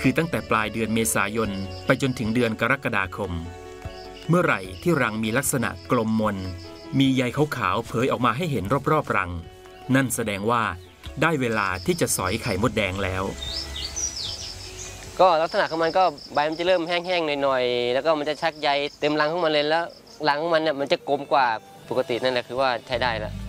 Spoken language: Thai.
คือตั้งแต่ปลายเดือนเมษายนไปจนถึงเดือนกรกฎาคมเมื่อไหร่ที่รังมีลักษณะกลมมนมีใยขาวๆเผยออกมาให้เห็นรอบๆรังนั่นแสดงว่าได้เวลาที่จะสอยไข่มดแดงแล้วก็ลักษณะของมันก็ใบมันจะเริ่มแห้งๆหน่อยๆแล้วก็มันจะชักใยเต็มรังของมันเลยแล้วรังของมันเนี่ยมันจะกลมกว่าปกตินั่นแหละคือว่าใช้ได้แล้ว